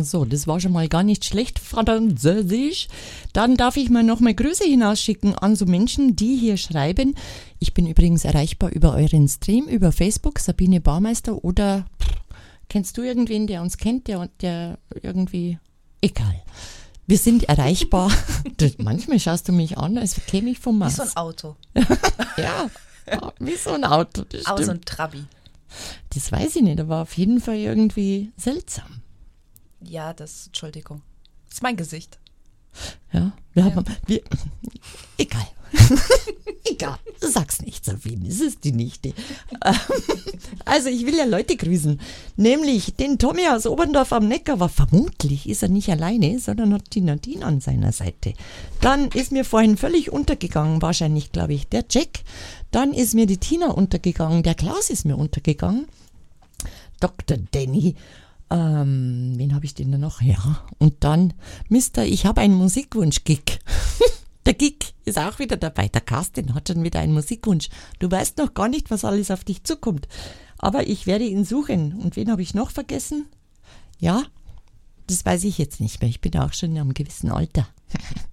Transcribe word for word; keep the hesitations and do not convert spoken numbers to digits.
So, das war schon mal gar nicht schlecht, Französisch. Dann darf ich mal noch mal Grüße hinausschicken an so Menschen, die hier schreiben. Ich bin übrigens erreichbar über euren Stream, über Facebook, Sabine Baumeister, oder pff, kennst du irgendwen, der uns kennt, der, der irgendwie, egal. Wir sind erreichbar. Das, manchmal schaust du mich an, als käme ich vom Mars. Wie so ein Auto. Ja, wie so ein Auto. Das Aber stimmt. so ein Trabi. Das weiß ich nicht, aber auf jeden Fall irgendwie seltsam. Ja, das, Entschuldigung. Das ist mein Gesicht. Ja, wir Ja. haben, wir, egal. Egal, sag's nicht, Sabine, es ist die Nichte. Also ich will ja Leute grüßen, nämlich den Tommy aus Oberndorf am Neckar, aber vermutlich ist er nicht alleine, sondern hat die Nadine an seiner Seite. Dann ist mir vorhin völlig untergegangen, wahrscheinlich glaube ich, der Jack. Dann ist mir die Tina untergegangen, der Klaus ist mir untergegangen, Doktor Danny. Ähm, wen habe ich denn da noch? Ja, und dann Mister, ich habe einen Musikwunsch-Gig. Der Gig ist auch wieder dabei. Der Carsten hat schon wieder einen Musikwunsch. Du weißt noch gar nicht, was alles auf dich zukommt. Aber ich werde ihn suchen. Und wen habe ich noch vergessen? Ja, das weiß ich jetzt nicht mehr. Ich bin auch schon in einem gewissen Alter.